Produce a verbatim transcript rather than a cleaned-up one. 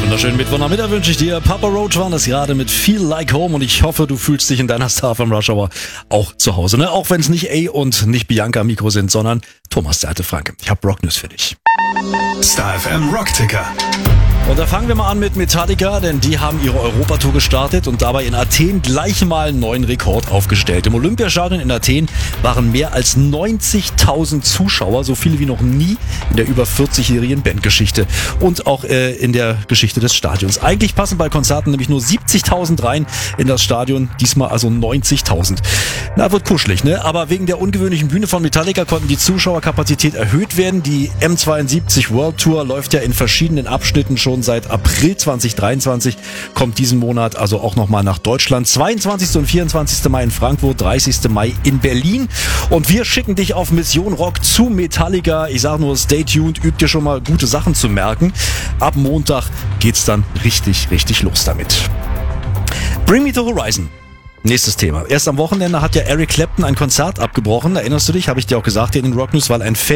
Wunderschönen Mittwochnachmittag wünsche ich dir. Papa Roach war das gerade mit Feel Like Home und ich hoffe, du fühlst dich in deiner Star F M Rush Hour auch zu Hause. Ne? Auch wenn es nicht A und nicht Bianca am Mikro sind, sondern Thomas der alte Franke. Ich habe Rock News für dich. Star F M Rock Ticker. Und da fangen wir mal an mit Metallica, denn die haben ihre Europatour gestartet und dabei in Athen gleich mal einen neuen Rekord aufgestellt. Im Olympiastadion in Athen waren mehr als neunzigtausend Zuschauer, so viele wie noch nie in der über vierzigjährigen Bandgeschichte und auch äh, in der Geschichte des Stadions. Eigentlich passen bei Konzerten nämlich nur siebzigtausend rein in das Stadion, diesmal also neunzigtausend. Na, wird kuschelig, ne? Aber wegen der ungewöhnlichen Bühne von Metallica konnten die Zuschauerkapazität erhöht werden. Die M zweiundsiebzig World Tour läuft ja in verschiedenen Abschnitten schon seit April zweitausenddreiundzwanzig, kommt diesen Monat also auch nochmal nach Deutschland. zweiundzwanzigsten und vierundzwanzigsten Mai in Frankfurt, dreißigsten Mai in Berlin. Und wir schicken dich auf Mission Rock zu Metallica. Ich sage nur, stay tuned, übt dir schon mal gute Sachen zu merken. Ab Montag geht's dann richtig, richtig los damit. Bring Me to Horizon. Nächstes Thema. Erst am Wochenende hat ja Eric Clapton ein Konzert abgebrochen. Erinnerst du dich? Habe ich dir auch gesagt hier in den Rock News, weil ein Fan